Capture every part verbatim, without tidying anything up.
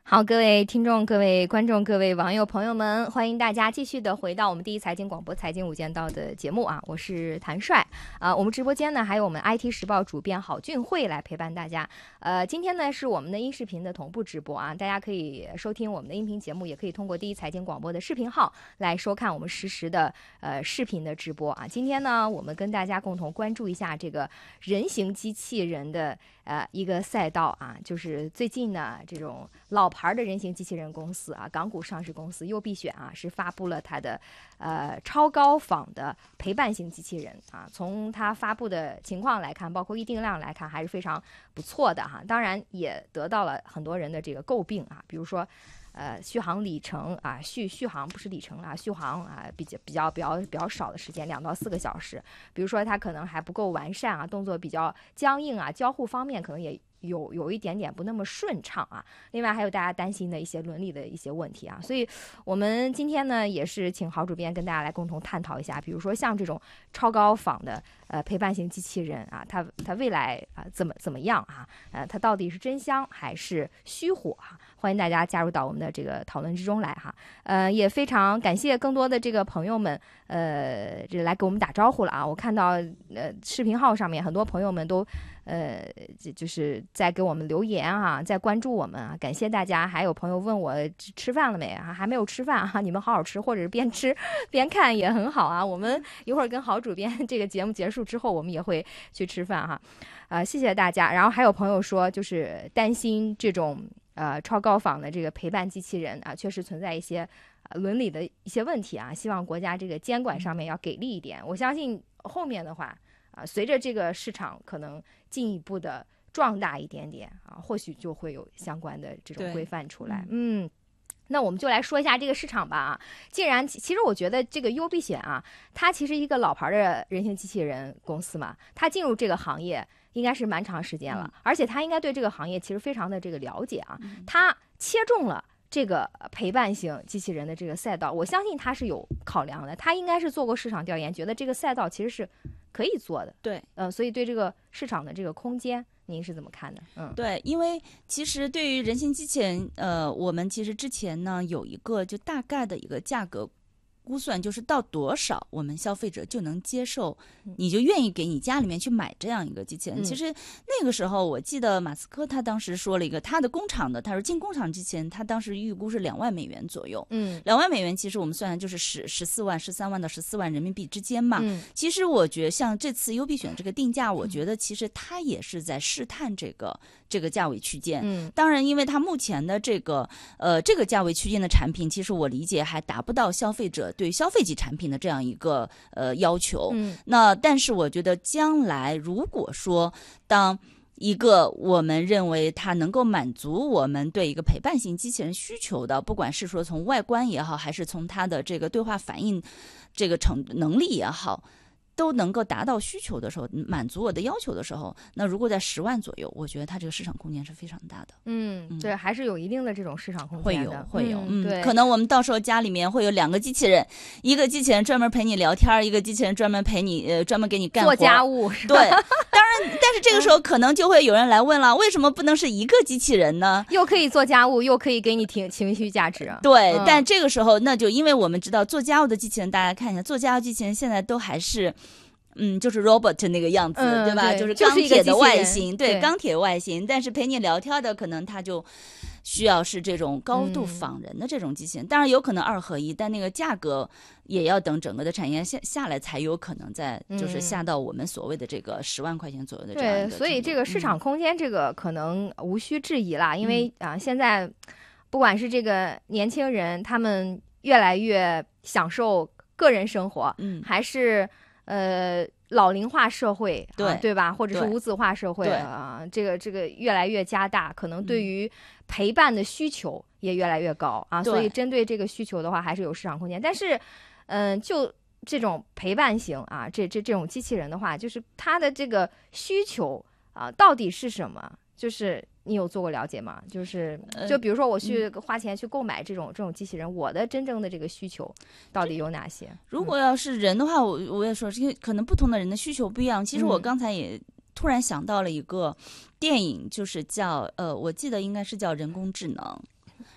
好，各位听众、各位观众、各位网友朋友们，欢迎大家继续的回到我们第一财经广播财经无间道的节目啊，我是谭帅啊、呃。我们直播间呢还有我们 I T 时报主编郝俊慧来陪伴大家。呃，今天呢是我们的音视频的同步直播啊，大家可以收听我们的音频节目，也可以通过第一财经广播的视频号来收看我们实时的呃视频的直播啊。今天呢，我们跟大家共同关注一下这个人形机器人的呃一个赛道啊，就是最近呢这种老牌的人形机器人公司啊，港股上市公司优必选啊，是发布了它的呃超高仿的陪伴型机器人啊。从它发布的情况来看，包括预订量来看，还是非常不错的哈。当然也得到了很多人的这个诟病啊，比如说呃续航里程啊，续续航不是里程了，续航啊比较比较比较比较少的时间，两到四个小时。比如说它可能还不够完善啊，动作比较僵硬啊，交互方面可能也有有一点点不那么顺畅啊。另外还有大家担心的一些伦理的一些问题啊，所以我们今天呢也是请郝主编跟大家来共同探讨一下，比如说像这种超高仿的呃陪伴型机器人啊，它它未来啊、呃、怎么怎么样啊？呃，它到底是真香还是虚火啊？欢迎大家加入到我们的这个讨论之中来哈。呃，也非常感谢更多的这个朋友们，呃，这来给我们打招呼了啊。我看到呃视频号上面很多朋友们都。呃，就是在给我们留言啊，在关注我们啊，感谢大家。还有朋友问我吃饭了没啊？还没有吃饭啊，你们好好吃，或者是边吃边看也很好啊。我们一会儿跟郝主编这个节目结束之后，我们也会去吃饭哈。啊、呃，谢谢大家。然后还有朋友说，就是担心这种呃超高仿的这个陪伴机器人啊，确实存在一些、呃、伦理的一些问题啊，希望国家这个监管上面要给力一点。我相信后面的话。啊，随着这个市场可能进一步的壮大一点点啊，或许就会有相关的这种规范出来。嗯，那我们就来说一下这个市场吧啊。既然其实我觉得这个优必选啊，它其实一个老牌的人形机器人公司嘛，它进入这个行业应该是蛮长时间了，嗯、而且它应该对这个行业其实非常的这个了解啊，它切中了。这个陪伴型机器人的这个赛道，我相信他是有考量的，他应该是做过市场调研，觉得这个赛道其实是可以做的。 对， 嗯、呃，所以对这个市场的这个空间，您是怎么看的？嗯， 对，因为其实对于人形机器人，呃，我们其实之前呢有一个就大概的一个价格估算，就是到多少我们消费者就能接受，你就愿意给你家里面去买这样一个机器人。嗯、其实那个时候我记得马斯克他当时说了一个他的工厂的，他说进工厂机器人，他当时预估是两万美元左右。嗯，两万美元其实我们算就是十十四万、十三万到十四万人民币之间嘛。嗯，其实我觉得像这次优必选这个定价，我觉得其实他也是在试探这个这个价位区间。嗯，当然，因为他目前的这个呃这个价位区间的产品，其实我理解还达不到消费者对消费级产品的这样一个呃要求。嗯，那但是我觉得将来如果说当一个我们认为它能够满足我们对一个陪伴型机器人需求的，不管是说从外观也好，还是从它的这个对话反应这个成能力也好，都能够达到需求的时候，满足我的要求的时候，那如果在十万左右，我觉得它这个市场空间是非常大的。 嗯，嗯对，还是有一定的这种市场空间的，会有，会有，嗯， 对， 可能我们到时候家里面会有两个机器人，一个机器人专门陪你聊天，一个机器人专门陪你，呃，专门给你干活做家务。 对，当然，但是这个时候可能就会有人来问了，为什么不能是一个机器人呢？ 又可以做家务，又可以给你情情绪价值。 对，嗯、但这个时候，那就因为我们知道做家务的机器人，大家看一下，做家务机器人现在都还是。嗯，就是 robot 那个样子， 嗯、 对吧？ 对就是钢铁的外形， 对， 钢铁外形。但是陪你聊天的，可能他就需要是这种高度仿人的这种机器人。嗯、当然有可能二合一，但那个价格也要等整个的产业下下来，才有可能在就是下到我们所谓的这个十万块钱左右的这样一个。 对，所以这个市场空间，这个可能无需质疑啦，嗯、因为啊，现在不管是这个年轻人，他们越来越享受个人生活，嗯，还是。呃，老龄化社会， 对、 啊、对吧？或者是无子化社会啊，这个这个越来越加大，可能对于陪伴的需求也越来越高啊。所以针对这个需求的话，还是有市场空间。但是，嗯、呃，就这种陪伴型啊，这这这种机器人的话，就是它的这个需求啊，到底是什么？就是你有做过了解吗？就是就比如说我去花钱去购买这种、呃、这种机器人，我的真正的这个需求到底有哪些？ 如果要是人的话，我我也说，因为可能不同的人的需求不一样。其实我刚才也突然想到了一个电影，就是叫呃，我记得应该是叫人工智能。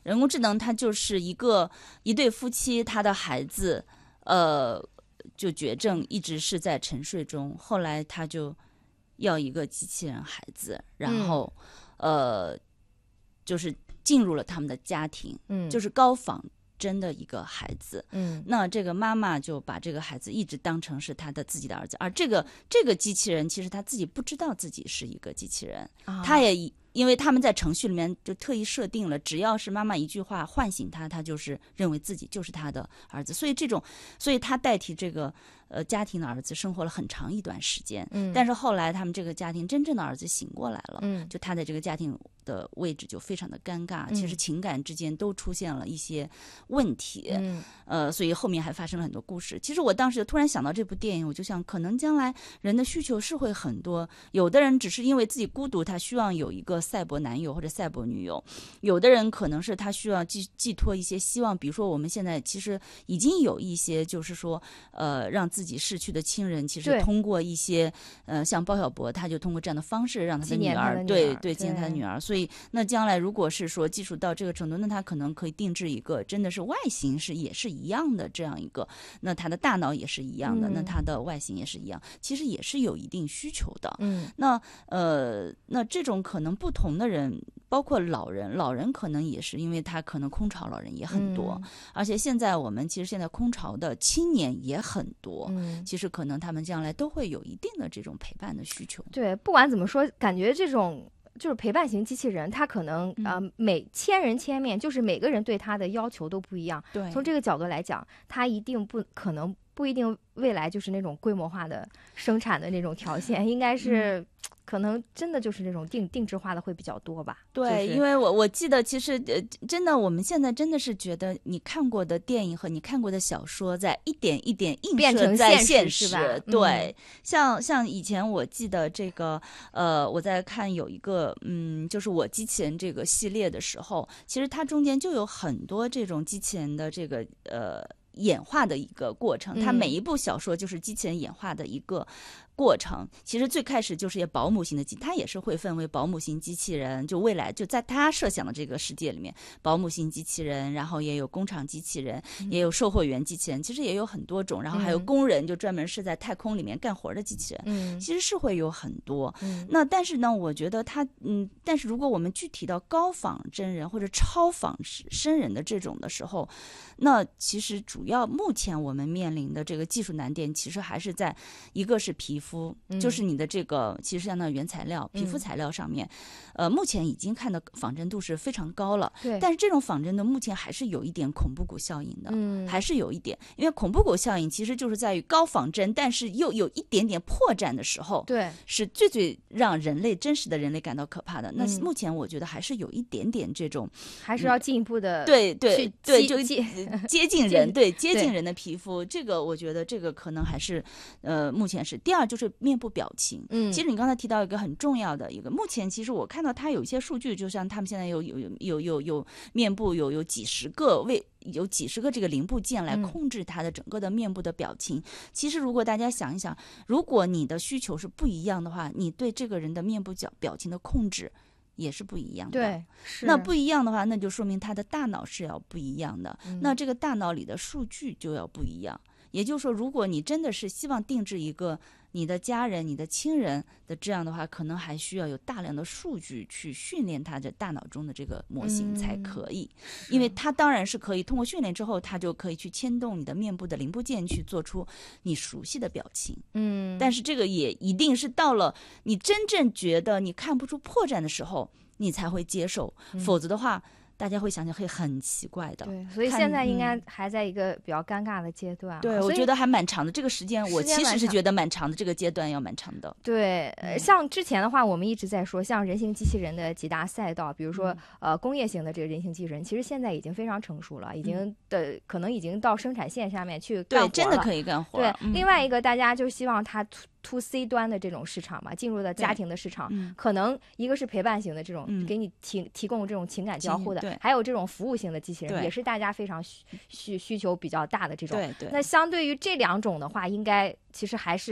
人工智能它就是一个一对夫妻，他的孩子呃就绝症，一直是在沉睡中，后来他就要一个机器人孩子，然后、嗯、呃就是进入了他们的家庭，嗯，就是高仿真的一个孩子，嗯，那这个妈妈就把这个孩子一直当成是他的自己的儿子，而这个这个机器人其实他自己不知道自己是一个机器人，啊、他也因为他们在程序里面就特意设定了，只要是妈妈一句话唤醒他，他就是认为自己就是他的儿子，所以这种，所以他代替这个呃家庭的儿子生活了很长一段时间，嗯，但是后来他们这个家庭真正的儿子醒过来了，嗯，就他在这个家庭的位置就非常的尴尬，嗯、其实情感之间都出现了一些问题，嗯，呃，所以后面还发生了很多故事。其实我当时就突然想到这部电影，我就想，可能将来人的需求是会很多，有的人只是因为自己孤独，他需要有一个赛博男友或者赛博女友，有的人可能是他需要寄寄托一些希望，比如说我们现在其实已经有一些就是说呃让自己逝去的亲人，其实通过一些呃像包小柏，他就通过这样的方式让他的女儿， 女儿对对纪念他的女儿，所以那将来如果是说技术到这个程度，那他可能可以定制一个真的是外形是也是一样的这样一个，那他的大脑也是一样的，嗯、那他的外形也是一样，其实也是有一定需求的，嗯，那呃那这种可能不同的人，包括老人，老人可能也是因为他可能空巢老人也很多，嗯、而且现在我们其实现在空巢的青年也很多，嗯、其实可能他们将来都会有一定的这种陪伴的需求。 对，不管怎么说，感觉这种就是陪伴型机器人，它可能啊、嗯呃、每千人千面，就是每个人对它的要求都不一样。 对， 从这个角度来讲，它一定不可能不一定未来就是那种规模化的生产的那种条线，应该是。嗯可能真的就是那种定定制化的会比较多吧。 对， 就是、 因为我我记得，其实呃，真的我们现在真的是觉得，你看过的电影和你看过的小说，在一点一点映射在现实， 是吧？ 对，嗯、像像以前我记得这个呃，我在看有一个嗯，就是我机器人这个系列的时候，其实它中间就有很多这种机器人的这个呃。演化的一个过程，它每一部小说就是机器人演化的一个过程。嗯、其实最开始就是些保姆型的机，它也是会分为保姆型机器人，就未来就在它设想的这个世界里面，保姆型机器人，然后也有工厂机器人，嗯、也有售货员机器人，其实也有很多种，然后还有工人，就专门是在太空里面干活的机器人，嗯、其实是会有很多。嗯、那但是呢，我觉得它，嗯，但是如果我们具体到高仿真人或者超仿真人的这种的时候，那其实主要目前我们面临的这个技术难点，其实还是在一个是皮肤，嗯、就是你的这个其实相当于原材料、皮肤材料上面，嗯、呃，目前已经看到仿真度是非常高了， 对， 但是这种仿真的目前还是有一点恐怖谷效应的，嗯，还是有一点，因为恐怖谷效应其实就是在于高仿真，但是又有一点点破绽的时候， 对， 是最最让人类真实的人类感到可怕的。嗯、那目前我觉得还是有一点点这种， 还是要进一步的、 嗯，对对对，就接接近人，对接近人的皮肤，这个我觉得这个可能还是呃，目前是。第二就是面部表情，嗯，其实你刚才提到一个很重要的一个，目前其实我看到它有一些数据，就像他们现在有有有有有有面部有有几十个位。有几十个这个零部件来控制它的整个的面部的表情。嗯、其实如果大家想一想，如果你的需求是不一样的话，你对这个人的面部表表情的控制也是不一样的。 对，是。 那不一样的话，那就说明他的大脑是要不一样的。嗯、那这个大脑里的数据就要不一样。也就是说，如果你真的是希望定制一个你的家人、你的亲人的这样的话，可能还需要有大量的数据去训练他的大脑中的这个模型才可以。嗯、因为它当然是可以通过训练之后，它就可以去牵动你的面部的零部件去做出你熟悉的表情。嗯，但是这个也一定是到了你真正觉得你看不出破绽的时候，你才会接受，嗯、否则的话。大家会想想会很奇怪的， 对，所以现在应该还在一个比较尴尬的阶段。 对，我觉得还蛮长的，这个时间我其实是觉得蛮长的，这个阶段要蛮长的。 对，呃，像之前的话，我们一直在说，像人形机器人的几大赛道，比如说、嗯、呃工业型的这个人形机器人，其实现在已经非常成熟了，已经的、嗯、可能已经到生产线下面去干活了， 对，真的可以干活。 对， 嗯、 另外一个大家就希望它。to C 端的这种市场嘛，进入的家庭的市场，嗯、可能一个是陪伴型的这种，嗯、给你提提供这种情感交互的，还有这种服务型的机器人，也是大家非常需需需求比较大的这种。 对对。 那相对于这两种的话，应该其实还是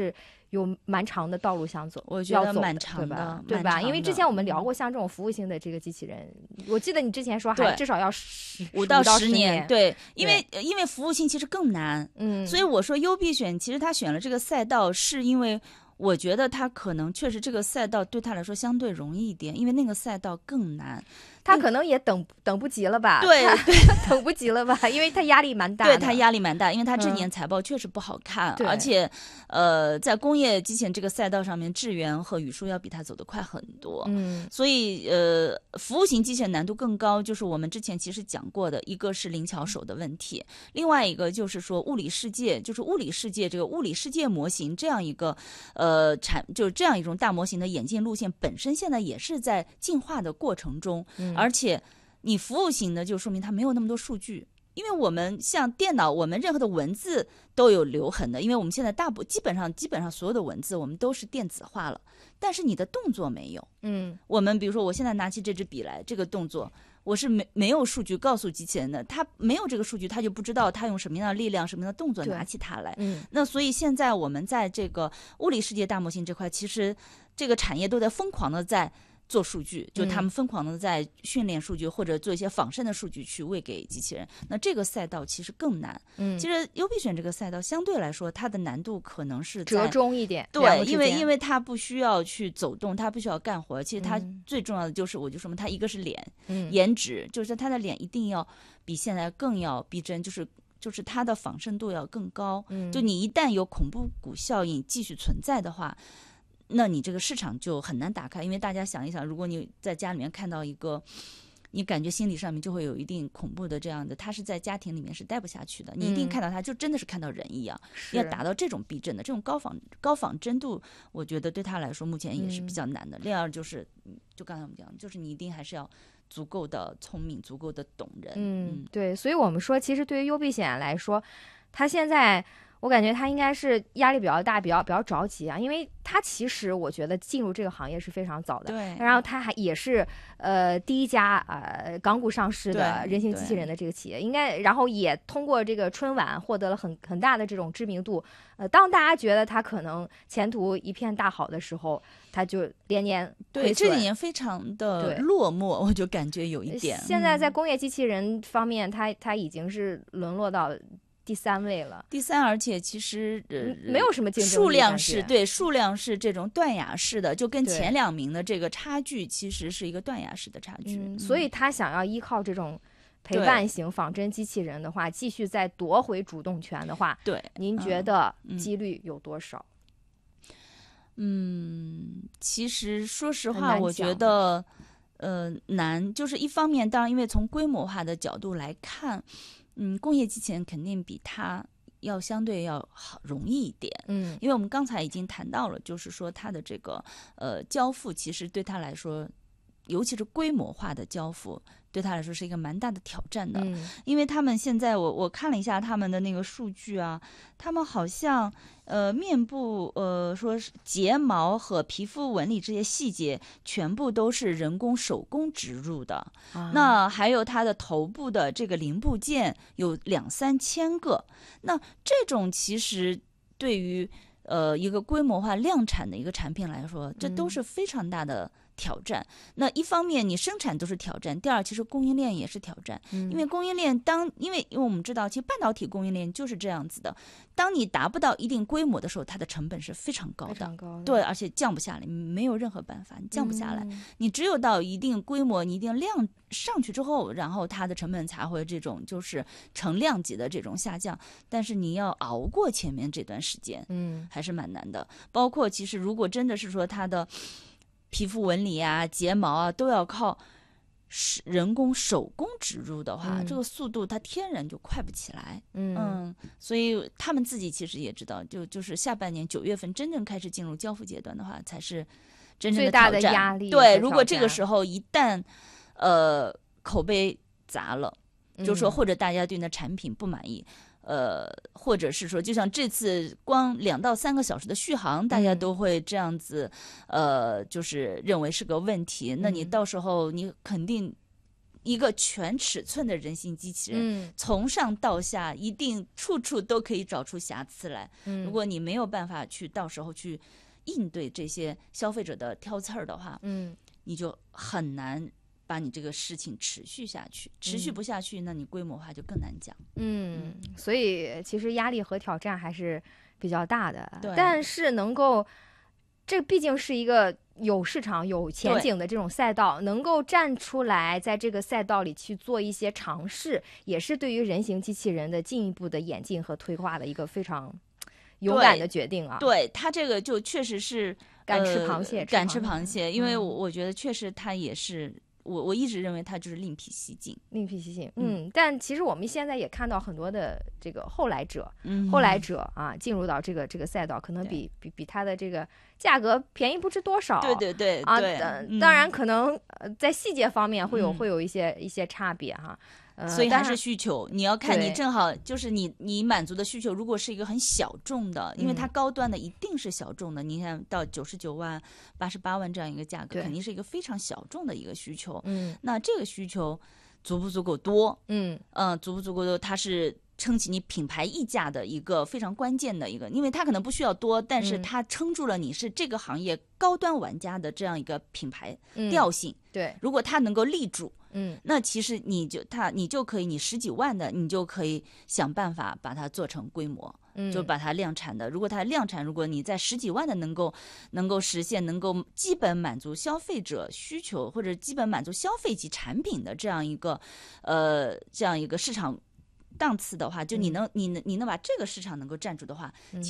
有蛮长的道路想走， 我觉得蛮长的， 对吧？因为之前我们聊过像这种服务型的这个机器人，我记得你之前说还至少要十五到十年， 对，因为因为服务型其实更难， 嗯， 所以我说优必选，其实他选了这个赛道，是因为我觉得他可能确实这个赛道对他来说相对容易一点，因为那个赛道更难。 他可能也等等不及了吧？ 对对， 等不及了吧？因为他压力蛮大的。 对他压力蛮大，因为他这年财报确实不好看， 嗯、 而且呃，在工业机器人这个赛道上面，智源和宇树要比他走得快很多。 嗯， 所以呃，服务型机器人难度更高，就是我们之前其实讲过的，一个是灵巧手的问题，另外一个就是说物理世界，就是物理世界这个物理世界模型这样一个呃产，就是这样一种大模型的演进路线本身现在也是在进化的过程中。 嗯而且你服务型的就说明它没有那么多数据，因为我们像电脑，我们任何的文字都有留痕的，因为我们现在大部基本上基本上所有的文字我们都是电子化了，但是你的动作没有。 嗯， 我们比如说我现在拿起这支笔来，这个动作我是没没有数据告诉机器人的，它没有这个数据，它就不知道它用什么样的力量、什么样的动作拿起它来。 嗯， 那所以现在我们在这个物理世界大模型这块，其实这个产业都在疯狂的在做数据，就他们疯狂的在训练数据、嗯、或者做一些仿生的数据去喂给机器人。那这个赛道其实更难。 嗯， 其实优必选这个赛道相对来说，它的难度可能是折中一点。 对，因为因为它不需要去走动，它不需要干活。其实它最重要的就是，我就说嘛，它一个是脸， 嗯， 颜值，就是它的脸一定要比现在更要逼真，就是。就是它的仿生度要更高。 嗯， 就你一旦有恐怖谷效应继续存在的话。那你这个市场就很难打开，因为大家想一想，如果你在家里面看到一个，你感觉心理上面就会有一定恐怖的这样的，他是在家庭里面是待不下去的。你一定看到他就真的是看到人一样， 嗯、 要达到这种逼真的这种高仿高仿真度，我觉得对他来说目前也是比较难的。另、嗯、外就是，就刚才我们讲，就是你一定还是要足够的聪明，足够的懂人。 嗯，嗯对，所以我们说，其实对于优必险来说，他现在。我感觉他应该是压力比较大，比较比较着急啊，因为他其实我觉得进入这个行业是非常早的， 对。 然后他还也是呃第一家呃港股上市的人形机器人的这个企业，应该然后也通过这个春晚获得了很很大的这种知名度。呃，当大家觉得他可能前途一片大好的时候，他就连年对这几年非常的落寞，我就感觉有一点。 现在在工业机器人方面，他他已经是沦落到。第三位了， 第三，而且其实呃没有什么竞争力， 数量是对数量是这种断崖式的，就跟前两名的这个差距其实是一个断崖式的差距。 嗯、所以他想要依靠这种陪伴型仿真机器人的话，继续再夺回主动权的话， 对， 您觉得几率有多少？ 嗯，其实说实话，我觉得呃难，就是一方面，当然因为从规模化的角度来看。嗯，工业机器人肯定比它要相对要好容易一点， 嗯， 因为我们刚才已经谈到了，就是说它的这个呃交付，其实对它来说，尤其是规模化的交付，对它来说是一个蛮大的挑战的， 嗯、 因为他们现在我我看了一下他们的那个数据啊，他们好像呃面部呃说是睫毛和皮肤纹理这些细节全部都是人工手工植入的， 啊、 那还有它的头部的这个零部件有两三千个，那这种其实对于呃一个规模化量产的一个产品来说，这都是非常大的挑战。嗯、那一方面你生产都是挑战，第二其实供应链也是挑战， 嗯、 因为供应链当因为因为我们知道其实半导体供应链就是这样子的，当你达不到一定规模的时候，它的成本是非常高的， 非常高的， 对，而且降不下来，没有任何办法，你降不下来， 嗯、 你只有到一定规模你一定量上去之后，然后它的成本才会这种就是成量级的这种下降，但是你要熬过前面这段时间， 嗯， 还是蛮难的。包括其实如果真的是说它的皮肤纹理啊、睫毛啊都要靠人工手工植入的话， 嗯、 这个速度它天然就快不起来。 嗯嗯，所以他们自己其实也知道，就就是下半年九月份真正开始进入交付阶段的话，才是真正的挑战。 最大的压力。 对，如果这个时候一旦呃口碑砸了， 嗯、 就说或者大家对那产品不满意。呃，或者是说，就像这次光两到三个小时的续航，大家都会这样子，呃，就是认为是个问题。那你到时候你肯定一个全尺寸的人形机器人， 嗯， 从上到下一定处处都可以找出瑕疵来。 嗯， 如果你没有办法去到时候去应对这些消费者的挑刺儿的话， 嗯， 你就很难把你这个事情持续下去，持续不下去，那你规模化就更难讲。 嗯，所以其实压力和挑战还是比较大的， 对， 但是能够，这毕竟是一个有市场、有前景的这种赛道，能够站出来，在这个赛道里去做一些尝试，也是对于人形机器人的进一步的演进和推化的一个非常勇敢的决定啊。 对，他这个就确实是敢吃螃蟹， 呃、敢吃螃蟹， 蟹因为我我觉得确实他也是。我我一直认为它就是另辟蹊径， 另辟蹊径。嗯，但其实我们现在也看到很多的这个后来者， 嗯， 后来者啊，进入到这个这个赛道，可能比比比它的这个价格便宜不知多少。 对对对啊， 对嗯、当然可能呃在细节方面会有、 嗯、 会有一些一些差别哈。呃、 所以还是需求，你要看你正好就是你你满足的需求，如果是一个很小众的，因为它高端的一定是小众的，嗯、你看到九十九万、八十八万这样一个价格，肯定是一个非常小众的一个需求。 嗯， 那这个需求足不足够多？ 嗯嗯、呃，足不足够多？它是撑起你品牌溢价的一个非常关键的一个，因为它可能不需要多，但是它撑住了你是这个行业高端玩家的这样一个品牌调性。 嗯、对， 如果它能够立住。 嗯， 那其实你就它你就可以，你十几万的，你就可以想办法把它做成规模， 嗯， 就把它量产的。如果它量产，如果你在十几万的能够能够实现，能够基本满足消费者需求或者基本满足消费级产品的这样一个呃这样一个市场档次的话，就你能、嗯、你能你能把这个市场能够占住的话。嗯